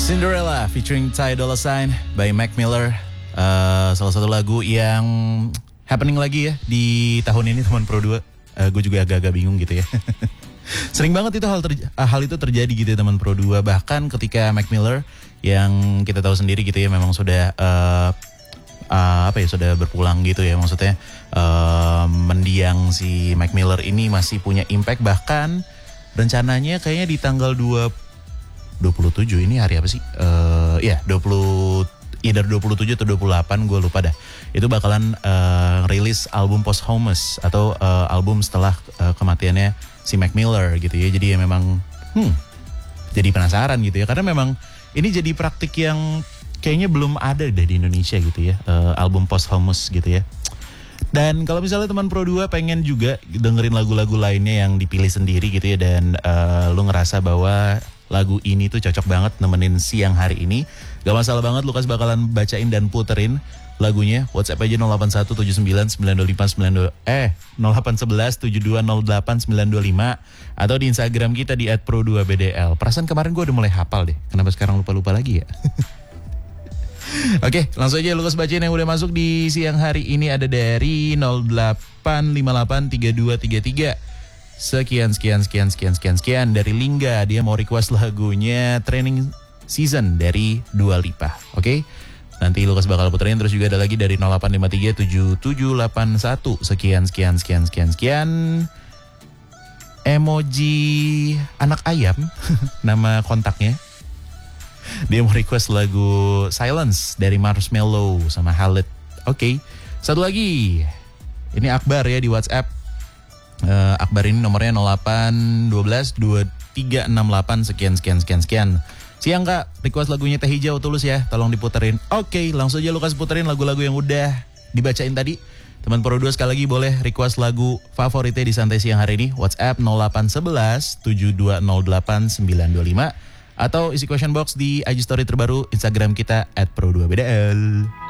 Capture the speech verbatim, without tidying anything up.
Cinderella featuring Ty Dolla Sign by Mac Miller. Uh, salah satu lagu yang happening lagi ya di tahun ini teman Pro dua. Uh, gue juga agak-agak bingung gitu ya. Sering banget itu hal terj- hal itu terjadi gitu ya teman Pro dua. Bahkan ketika Mac Miller yang kita tahu sendiri gitu ya memang sudah uh, uh, apa ya sudah berpulang gitu ya, maksudnya uh, mendiang si Mac Miller ini masih punya impact. Bahkan rencananya kayaknya di tanggal dua puluh tujuh ini hari apa sih? Uh, ya dua puluh either dua puluh tujuh atau dua puluh delapan, gue lupa dah. Itu bakalan uh, rilis album posthumous atau uh, album setelah uh, kematiannya si Mac Miller gitu ya. Jadi ya memang hmm, jadi penasaran gitu ya, karena memang ini jadi praktik yang kayaknya belum ada deh di Indonesia gitu ya, uh, album posthumous gitu ya. Dan kalau misalnya teman Pro dua pengen juga dengerin lagu-lagu lainnya yang dipilih sendiri gitu ya, dan uh, lu ngerasa bahwa lagu ini tuh cocok banget nemenin siang hari ini, gak masalah banget, Lukas bakalan bacain dan puterin lagunya. WhatsApp aja nol delapan satu tujuh sembilan sembilan dua lima sembilan dua eh nol delapan satu satu tujuh dua nol delapan sembilan dua lima atau di Instagram kita di et pro dua b d l. Perasaan kemarin gue udah mulai hafal deh, kenapa sekarang lupa-lupa lagi ya? Oke, langsung aja Lukas bacain yang udah masuk di siang hari ini. Ada dari nol delapan lima delapan tiga dua tiga tiga. Sekian, sekian, sekian, sekian, sekian, sekian. Dari Lingga, dia mau request lagunya Training Season dari Dua Lipa. Oke, okay? Nanti Lukas bakal puterin. Terus juga ada lagi dari nol delapan lima tiga tujuh tujuh delapan satu. Sekian, sekian, sekian, sekian, sekian. Emoji anak ayam, nama kontaknya. Dia mau request lagu Silence dari Marshmello sama Khalid. Oke, okay. Satu lagi. Ini Akbar ya di WhatsApp. Uh, Akbar ini nomornya nol delapan satu dua dua tiga enam delapan sekian sekian sekian sekian. Siang Kak, request lagunya Teh Hijau Tulus ya, tolong diputerin. Oke, langsung aja Lukas puterin lagu-lagu yang udah dibacain tadi. Teman Pro dua sekali lagi boleh request lagu favoritnya di Santai Siang hari ini. WhatsApp nol delapan satu satu tujuh dua nol delapan sembilan dua lima atau isi question box di I G story terbaru Instagram kita et pro dua b d l.